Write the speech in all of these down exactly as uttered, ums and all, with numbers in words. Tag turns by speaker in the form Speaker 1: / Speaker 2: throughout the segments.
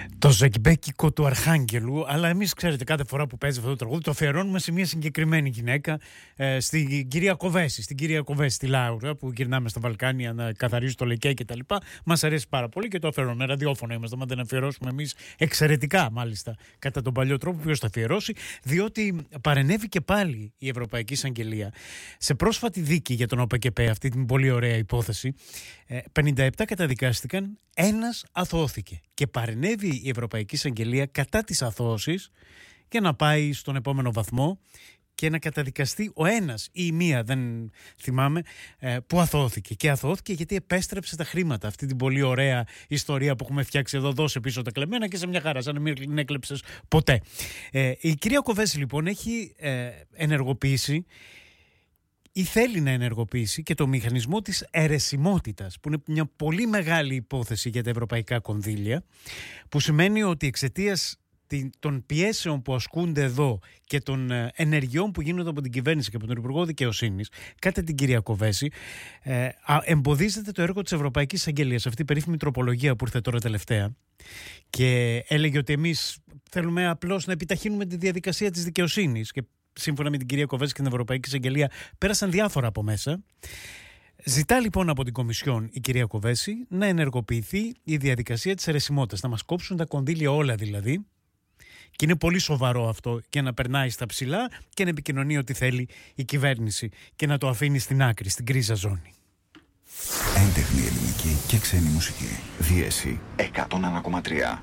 Speaker 1: Το ζεκμπέκικο του Αρχάγγελου, αλλά εμείς ξέρετε κάθε φορά που παίζει αυτό το τραγούδι το αφιερώνουμε σε μια συγκεκριμένη γυναίκα, ε, στην κυρία Κοβέση, στην κυρία Κοβέση, τη Λάουρα, που γυρνάμε στα Βαλκάνια να καθαρίζει το Λεκέ κτλ. Μας αρέσει πάρα πολύ και το αφιερώνουμε. Ραδιόφωνο είμαστε, μα δεν αφιερώσουμε εμείς εξαιρετικά μάλιστα κατά τον παλιό τρόπο. Ποιος θα αφιερώσει, διότι παρενέβη και πάλι η Ευρωπαϊκή Εισαγγελία σε πρόσφατη δίκη για τον ΟΠΕΚΕΠΕ, αυτή την πολύ ωραία υπόθεση. πενήντα επτά καταδικάστηκαν, ένας αθωώθηκε και παρενέβη η Ευρωπαϊκή Εισαγγελία κατά της αθώωσης για να πάει στον επόμενο βαθμό και να καταδικαστεί ο ένας ή η μία, δεν θυμάμαι, που αθώθηκε. Και αθώθηκε γιατί επέστρεψε τα χρήματα. Αυτή την πολύ ωραία ιστορία που έχουμε φτιάξει εδώ, δώσε πίσω τα κλεμμένα και σε μια χαρά, σαν να μην έκλεψες ποτέ. Ε, η κυρία Κοβέση λοιπόν έχει ε, ενεργοποιήσει ή θέλει να ενεργοποιήσει και το μηχανισμό της αιρεσιμότητας, που είναι μια πολύ μεγάλη υπόθεση για τα ευρωπαϊκά κονδύλια, που σημαίνει ότι εξαιτίας των πιέσεων που ασκούνται εδώ και των ενεργειών που γίνονται από την κυβέρνηση και από τον Υπουργό Δικαιοσύνης κατά την κυρία Κοβέση, ε, εμποδίζεται το έργο της Ευρωπαϊκής Εισαγγελίας. Αυτή η περίφημη τροπολογία που ήρθε τώρα τελευταία και έλεγε ότι εμείς θέλουμε απλώς να επιταχύνουμε τη διαδικασία της δικαιοσύνης, και σύμφωνα με την κυρία Κοβέση και την Ευρωπαϊκή Εισαγγελία πέρασαν διάφορα από μέσα. Ζητά λοιπόν από την Κομισιόν η κυρία Κοβέση να ενεργοποιηθεί η διαδικασία της αιρεσιμότητας, να μας κόψουν τα κονδύλια όλα δηλαδή. Και είναι πολύ σοβαρό αυτό και να περνάει στα ψηλά και να επικοινωνεί ό,τι θέλει η κυβέρνηση και να το αφήνει στην άκρη, στην γκρίζα ζώνη.
Speaker 2: Έντεχνη ελληνική και ξένη μουσική. Δίεση εκατόν ένα κόμμα τρία.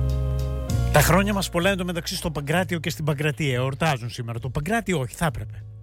Speaker 1: Τα χρόνια μας πολλά εντωμεταξύ στο Παγκράτιο και στην Παγκρατία. Εορτάζουν σήμερα. Το Παγκράτιο όχι, θα έπρεπε.